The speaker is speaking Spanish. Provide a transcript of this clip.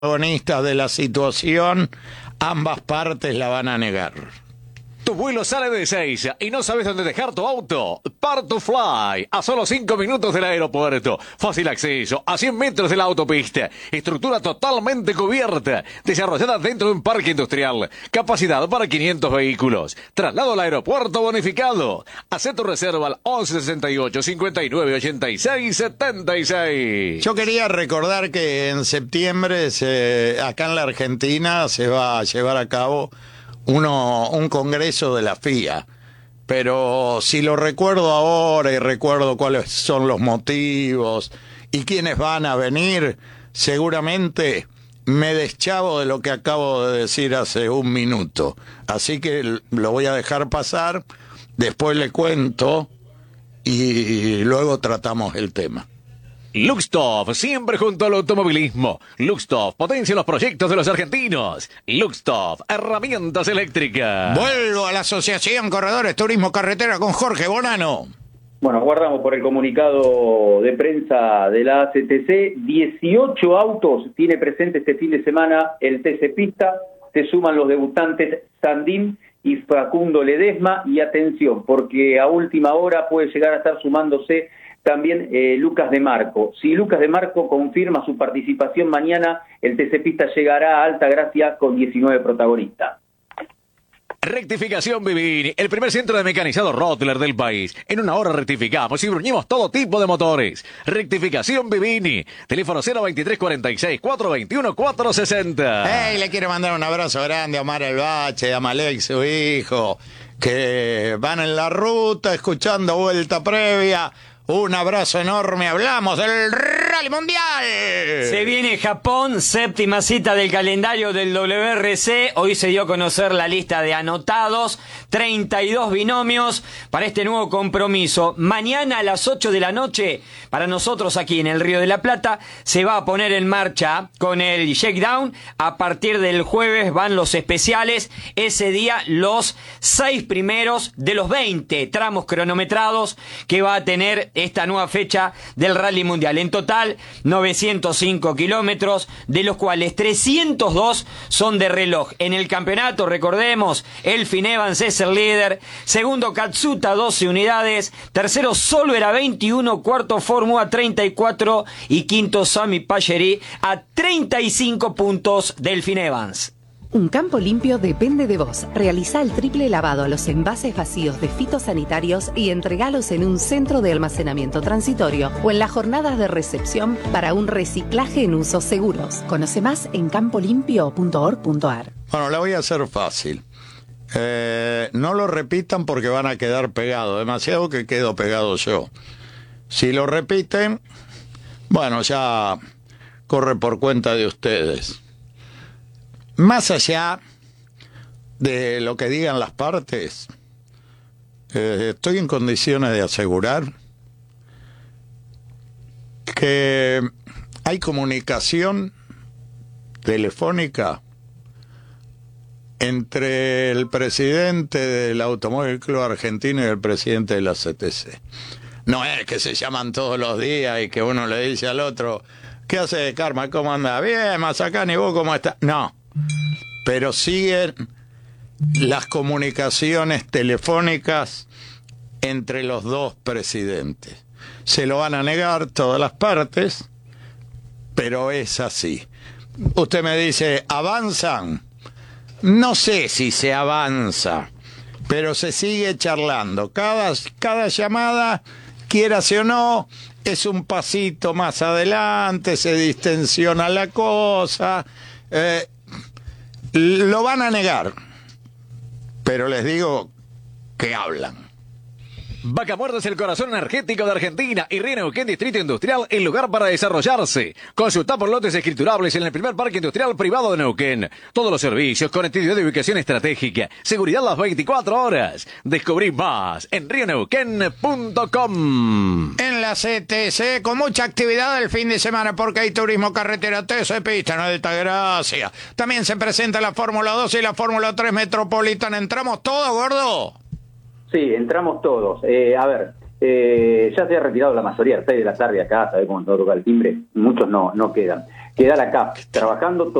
protagonistas de la situación, ambas partes la van a negar. Tu vuelo sale de Ezeiza y no sabes dónde dejar tu auto. Part2Fly, a solo 5 minutos del aeropuerto. Fácil acceso, a 100 metros de la autopista. Estructura totalmente cubierta. Desarrollada dentro de un parque industrial. Capacidad para 500 vehículos. Traslado al aeropuerto bonificado. Haz tu reserva al 1168 59 86 76. Yo quería recordar que en septiembre, acá en la Argentina, se va a llevar a cabo un congreso de la FIA, pero si lo recuerdo ahora y recuerdo cuáles son los motivos y quiénes van a venir, seguramente me deschavo de lo que acabo de decir hace un minuto, así que lo voy a dejar pasar, después le cuento y luego tratamos el tema. Luxtop, siempre junto al automovilismo. Luxtop, potencia los proyectos de los argentinos. Luxtop, herramientas eléctricas. Vuelvo a la Asociación Corredores Turismo Carretera con Jorge Bonano. Bueno, guardamos por el comunicado de prensa de la ACTC. 18 autos tiene presente este fin de semana el TC Pista. Se suman los debutantes Sandín y Facundo Ledesma. Y atención, porque a última hora puede llegar a estar sumándose también Lucas de Marco. Si Lucas de Marco confirma su participación mañana, el TC Pista llegará a Altagracia con 19 protagonistas. Rectificación Vivini, el primer centro de mecanizado Rottler del país. En una hora rectificamos y bruñimos todo tipo de motores. Rectificación Vivini, teléfono 02346 421 460. Hey, le quiero mandar un abrazo grande a Omar El Bache, a Malek, su hijo, que van en la ruta escuchando Vuelta Previa. Un abrazo enorme, hablamos del Rally Mundial. Se viene Japón, séptima cita del calendario del WRC. Hoy se dio a conocer la lista de anotados, 32 binomios para este nuevo compromiso. Mañana a las 8 de la noche, para nosotros aquí en el Río de la Plata, se va a poner en marcha con el shakedown. A partir del jueves van los especiales. Ese día los 6 primeros de los 20 tramos cronometrados que va a tener esta nueva fecha del Rally Mundial. En total, 905 kilómetros, de los cuales 302 son de reloj. En el campeonato, recordemos, Elfyn Evans es el líder, segundo Katsuta 12 unidades, tercero Solo era 21, cuarto Fórmula 34 y quinto Sami Pajeri a 35 puntos de Elfyn Evans. Un campo limpio depende de vos. Realizá el triple lavado a los envases vacíos de fitosanitarios y entregalos en un centro de almacenamiento transitorio o en las jornadas de recepción para un reciclaje en usos seguros. Conoce más en campolimpio.org.ar. Bueno, la voy a hacer fácil. No lo repitan porque van a quedar pegados. Demasiado que quedo pegado yo. Si lo repiten, bueno, ya corre por cuenta de ustedes. Más allá de lo que digan las partes, estoy en condiciones de asegurar que hay comunicación telefónica entre el presidente del Automóvil Club Argentino y el presidente de la CTC. No es que se llaman todos los días y que uno le dice al otro, ¿qué hace, Karma? ¿Cómo anda? Bien, Mazacán, ¿y vos cómo estás? No. Pero siguen las comunicaciones telefónicas entre los dos presidentes. Se lo van a negar todas las partes, pero es así. Usted me dice, ¿avanzan? No sé si se avanza, pero se sigue charlando. Cada llamada, quiérase o no, es un pasito más adelante, se distensiona la cosa. Lo van a negar, pero les digo que hablan. Vaca Muerta es el corazón energético de Argentina y Río Neuquén Distrito Industrial, el lugar para desarrollarse. Consulta por lotes escriturables en el primer parque industrial privado de Neuquén. Todos los servicios, conectividad de ubicación estratégica, seguridad las 24 horas. Descubrí más en rioneuquén.com. En la CTC, con mucha actividad el fin de semana, porque hay turismo carretera, TC Pista en Altagracia. También se presenta la Fórmula 2 y la Fórmula 3 Metropolitana. ¿Entramos todos, gordo? Sí, entramos todos. A ver, ya se ha retirado la mayoría, a las 6 de la tarde acá, sabemos cuando toca el timbre, muchos no quedan. queda la CAF trabajando